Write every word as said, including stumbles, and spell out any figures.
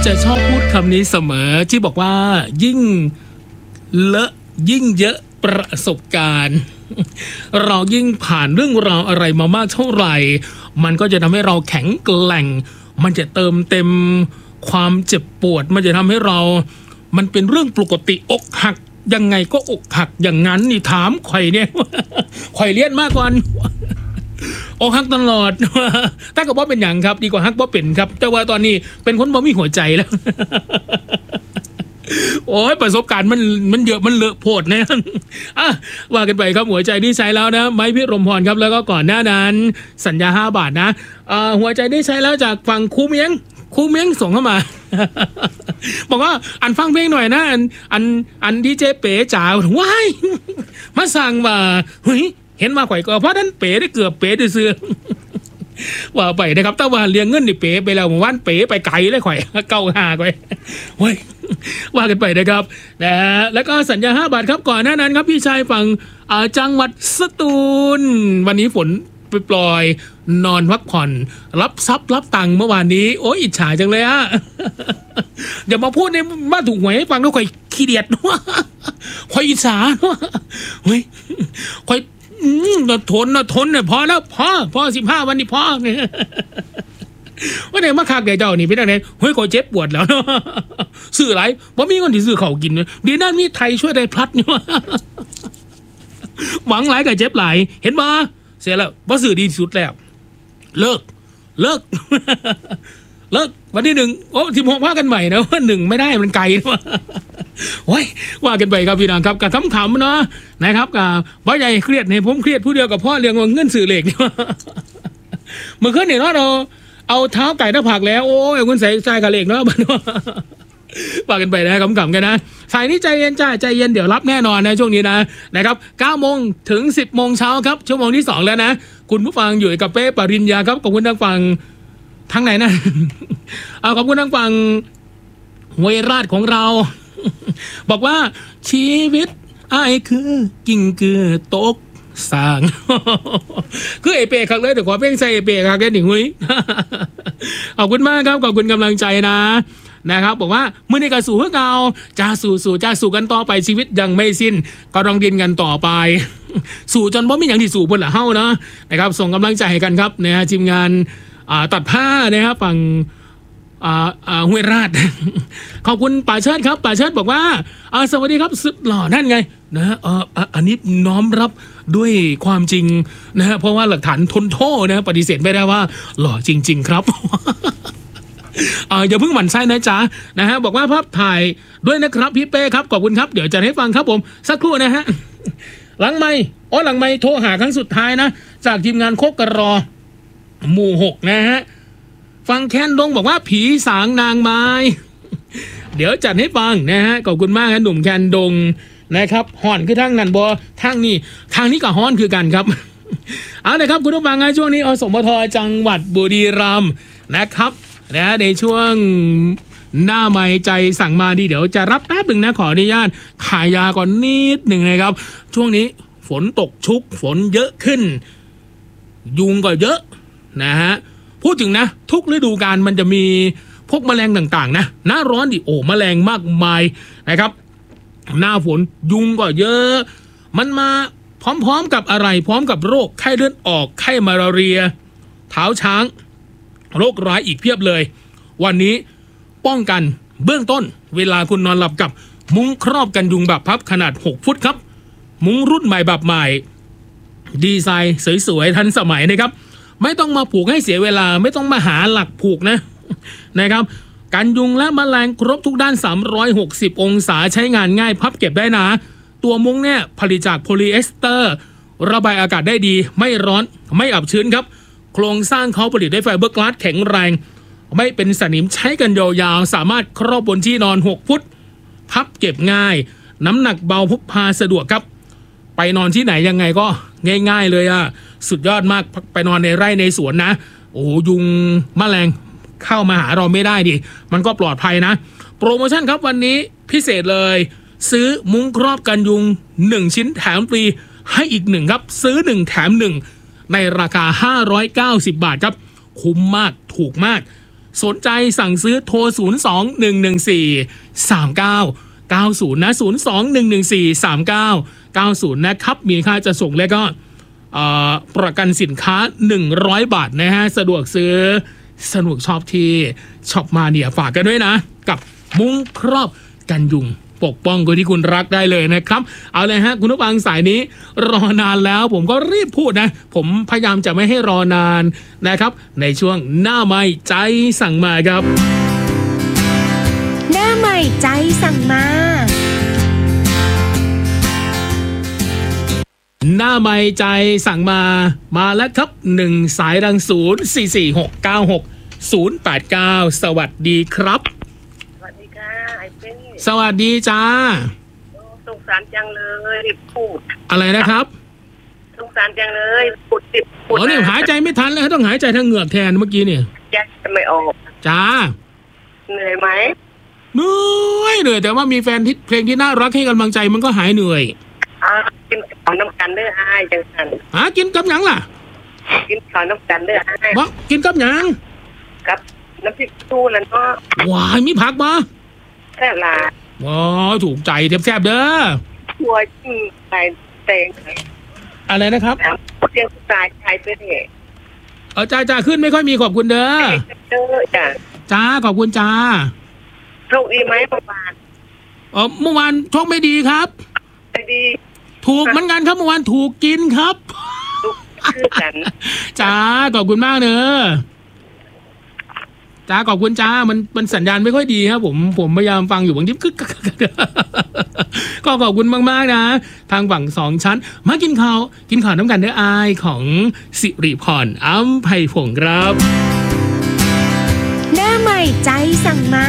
จะชอบพูดคำนี้เสมอที่บอกว่ายิ่งเลอะยิ่งเยอะประสบการณ์เรายิ่งผ่านเรื่องราวอะไรมามากเท่าไหร่มันก็จะทำให้เราแข็งแกร่งมันจะเติมเต็มความเจ็บปวดมันจะทำให้เรามันเป็นเรื่องปกติอกหักยังไงก็อกหักอย่างนั้นนี่ถามข่อยเนี่ยข่อยเลี้ยนมากกว่าอกหักตลอดถ้าก็บ่เป็นอย่างครับดีกว่าฮักบ่เป็นครับแต่ว่าตอนนี้เป็นคนบ่มีหัวใจแล้วโอ้ยประสบการณ์มันมันเยอะมันเลอะโผดนะอ่ะว่ากันไปครับหัวใจที่ใช้แล้วนะไม้พิรมพรครับแล้วก็ก่อนหน้านั้นสัญญาห้าบาทนะอ่าหัวใจที่ใช้แล้วจากฝั่งครูเมียงครูเมียงส่งเข้ามาบอกว่าอันฟังเพลงหน่อยนะอันอันอันดีเจเป๋จ๋าว้ายมาสั่งว่าเฮ้ยเห็นมาข่อยก็เพราะนั้นเป๋ได้เกือบเป๋ได้เสือว่าไปนะครับแต่ว่าเลี้ยงเงินนี่เป๋ไปแล้ววันเป๋ไปไกลเลยข่อยเก้าห้าข่อยเฮ้ยว่ากันไปนะครับนะแล้วก็สัญญาห้าบาทครับก่อนหน้านั้นครับพี่ชายฝั่งจังหวัดสตูลวันนี้ฝนปล่อยนอนพักผ่อนรับทรัพย์รับตังค์เมื่อวานนี้โอ้ยอิจฉาจังเลยอะอย่ามาพูดในบ้านถูกหวยให้ฟังแล้วข่อยขี้เดียดว่าข่อยอิจฉาว่าเฮ้ยข่อยนะทนนะทนเนี่ยพอแล้วพอพอสิบห้าวันนี้พอเนี่ยว่าไหนมาคักเดี๋ยวเจ้านี่เป็นอะไรเฮ้ยข่อยเจ็บปวดแล้วซื้ออะไรบ่มีคนที่ซื้อเขากินเนี่ยดีนั่นมีไทยช่วยได้พลัดเนี่ยหวังหลายกับเจ็บหลายเห็นบ่เสียแล้วบ่ซื้อดีสุดแล้วเลิกเลิกเลิกวันที่หนึ่งโอ้สิบหกว่ากันใหม่นะว่าหนึ่งไม่ได้มันไกลนะโอ้ยว่ากันไปครับพี่น้องครับกับขำๆเนาะนะครับกับบ่ใหญ่เครียดเนี่ยผมเครียดผู้เดียวกับพ่อเลี้ยงเงินสื่อเหล็กเนี่ยเมื่อคืนเนี่ยเนาะเราเอาเท้าไก่หน้าผักแล้วโอ้ยคุณใส่ใจกับเหล็กเนาะว่ากันไปนะขำๆกันนะสายนี้ใจเย็นจ้าใจเย็นเดี๋ยวรับแน่นอนนะช่วงนี้นะนะครับเก้าโมงถึงสิบโมงเช้าครับชั่วโมงที่สองแล้วนะคุณผู้ฟังอยู่กับเป้ปริญญาครับขอบคุณทางฝั่งทางไหนนะเอาขอบคุณทางฝั่งห้วยราชของเราบอกว่าชีวิตไอ้คือกิ่งเกือตกสร้างคือเอเปกคักเลยแต่ขอเพลงใส่เอเปกคักได้หนึ่งหุ้ยขอบคุณมากครับขอบคุณกำลังใจนะนะครับบอกว่าเมื่อในการสู่เพื่อเก่าจะสู่สู่จะสู่กันต่อไปชีวิตยังไม่สิ้นก็ต้องดินกันต่อไปสู่จนบ่มีอย่างที่สู่บนละเฮ้านะนะครับส่งกำลังใจให้กันครับนะฮะทีมงานตัดผ้านะครับฝั่งอ่าอ่าห้วยราชขอบคุณป่าเชิดครับป่าเชิดบอกว่าอ่าสวัสดีครับสุดหล่อนั่นไงนะเอออันนี้น้อมรับด้วยความจริงนะฮะเพราะว่าหลักฐานทนโทษนะปฏิเสธไม่ได้ว่าหล่อจริงๆครับอ่าอย่าเพิ่งหมั่นไส้นะจ๊ะนะฮะบอกว่าภาพถ่ายด้วยนะครับพี่เป้ครับขอบคุณครับเดี๋ยวจะให้ฟังครับผมสักครู่นะฮะหลังไมค์อ๋อหลังไมค์โทรหาครั้งสุดท้ายนะจากทีมงานโคกกระรอหมู่หกนะฮะฟังแคนดงบอกว่าผีสางนางไม้เดี๋ยวจัดให้ฟังนะฮะขอบคุณมากฮะหนุ่มแคนดงนะครับฮ้อนคือทางนั้นบอทางนี้ทางนี้ก็ฮ้อนคือกันครับเอาเลยครับคุณผู้ฟังในช่วงนี้อสมทจังหวัดบุรีรัมย์นะครับนะในช่วงหน้าไม้ใจสั่งมาดีเดี๋ยวจะรับแป๊บหนึ่งนะขออนุญาตขายยาก่อนนิดหนึ่งนะครับช่วงนี้ฝนตกชุกฝนเยอะขึ้นยุงก็เยอะนะฮะพูดถึงนะทุกฤดูกาลมันจะมีพวกแมลงต่างๆนะหน้าร้อนดิโอ้แมลงมากมายนะครับหน้าฝนยุงก็เยอะมันมาพร้อมๆกับอะไรพร้อมกับโรคไข้เลือดออกไข้มาลาเรียเท้าช้างโรคร้ายอีกเพียบเลยวันนี้ป้องกันเบื้องต้นเวลาคุณนอนหลับกับมุ้งครอบกันยุงแบบพับขนาดหกฟุตครับมุ้งรุ่นใหม่แบบใหม่ดีไซน์สวยๆทันสมัยนะครับไม่ต้องมาผูกให้เสียเวลาไม่ต้องมาหาหลักผูกนะนะครับกันยุงและแมลงครบทุกด้านสามร้อยหกสิบองศาใช้งานง่ายพับเก็บได้นะตัวมุ้งเนี่ยผลิตจากโพลีเอสเตอร์ระบายอากาศได้ดีไม่ร้อนไม่อับชื้นครับโครงสร้างเขาผลิตด้วยไฟเบอร์กลาสแข็งแรงไม่เป็นสนิมใช้กันยาวๆสามารถครอบบนที่นอนหกฟุตพับเก็บง่ายน้ำหนักเบาพกพาสะดวกครับไปนอนที่ไหนยังไงก็ง่ายๆเลยอ่ะสุดยอดมากไปนอนในไร่ในสวนนะโอ้ยุงแมลงเข้ามาหาเราไม่ได้ดิมันก็ปลอดภัยนะโปรโมชั่นครับวันนี้พิเศษเลยซื้อมุ้งครอบกันยุงหนึ่งชิ้นแถมฟรีให้อีกหนึ่งครับซื้อหนึ่งแถมหนึ่งในราคาห้าร้อยเก้าสิบบาทครับคุ้มมากถูกมากสนใจสั่งซื้อโทรศูนย์ สอง หนึ่ง หนึ่ง สี่ สาม เก้า เก้า ศูนย์นะศูนย์ สอง หนึ่ง หนึ่ง สี่ สาม เก้า เก้า ศูนย์นะครับมีค่าจะส่งและก็ประกันสินค้าหนึ่งร้อยบาทนะฮะสะดวกซื้อสนุกชอบที่ช็อปมาเนี่ยฝากกันด้วยนะกับมุ้งครอบกันยุงปกป้องคนที่คุณรักได้เลยนะครับเอาเลยฮะคุณผู้ฟังสายนี้รอนานแล้วผมก็รีบพูดนะผมพยายามจะไม่ให้รอนานนะครับในช่วงหน้าไม่ใจสั่งมาครับหน้าไม่ใจสั่งมาหน้าไม่ใจสั่งมามาแล้วครับหนึ่งสายดังศูนย์ สี่ สี่ หก เก้า หก ศูนย์ แปด เก้าสวัสดีครับสวัสดีค่ะไอ้เป้สวัสดีจ้าสงสารจังเลยพูดอะไรนะครับสงสารจังเลยพูดติดพูดอ๋อเนี่ยหายใจไม่ทันเลยต้องหายใจทางเหงือกแทนเมื่อกี้เนี่ยแยกไม่ออกจ้าเหนื่อยไหมเหนื่อยเหนื่อยแต่ว่ามีแฟนที่เพลงที่น่ารักให้กำลังใจมันก็หายเหนื่อยอ่ากินข้าวน้ำกันเด้ออ้ายจังสันหากินกับหยังล่ะกินข้าวน้ำกันเด้ออ้ายบ่กินกับหยังกับน้ำพริกตู้แล้วก็ว้ายมีผักบ่แค่ละว้าถูกใจแซ่บๆเด้อหัวจิ้มใส่แตงอะไรนะครับเสียงสายไทยเป็นเหตุเออจ้าจ้าขึ้นไม่ค่อยมีขอบคุณเด้อเด้อจ้าจ้าขอบคุณจ้าโชคดีไหมประมาณเออเมื่อวานโชคไม่ดีครับไม่ดีถูกเหมือนกันครับเมื่อวานถูกกินครับถูกคือกันจ้าขอบคุณมากเนอะจ้าขอบคุณจ้ามันมันสัญญาณไม่ค่อยดีครับผมผมพยายามฟังอยู่บางทีก็ก็ขอบคุณมากๆนะทางฝั่งสองชั้นมากินข้าวกินข้าวน้ำกันเด้ออายของสิริพรอัมไพพงศ์ครับหน้าใหม่ใจสั่งมา